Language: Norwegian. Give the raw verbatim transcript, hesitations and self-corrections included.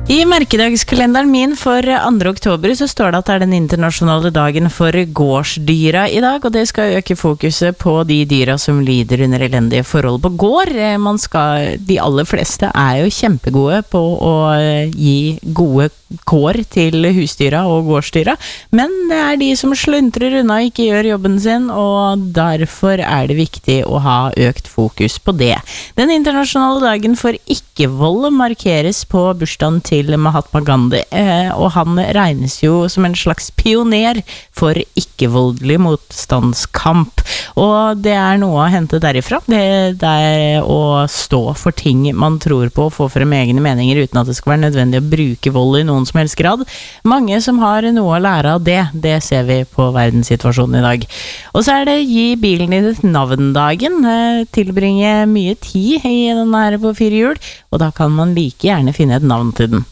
I merkedagskalenderen min for andre oktober så står det at det er den internasjonale dagen for gårdsdyra i dag, og det skal øke fokuset på de dyra som lider under elendige forhold på gård. Man skal, de aller fleste er jo kjempegode på å gi gode kår til husdyra og gårdsdyra, men det er de som sluntrer unna og ikke gjør jobben sin, og derfor er det viktig å ha økt fokus på det. Den internasjonale dagen for ikke-vold markeres på bursdagen til til Mahatma Gandhi, eh, og han regnes jo som en slags pioner for ikke-voldelig motstandskamp, og det er noe å hente derifra. Det, det er å stå for ting man tror på, få frem egne meninger uten at det skal være nødvendig å bruke vold i noen som helst grad. Mange som har noe å lære av det, det ser vi på verdenssituasjonen i dag. Og så er det gi bilen din et navndagen, eh, tilbringe mye tid i denne her på fire hjul, og da kan man like gjerne finne et navn til den.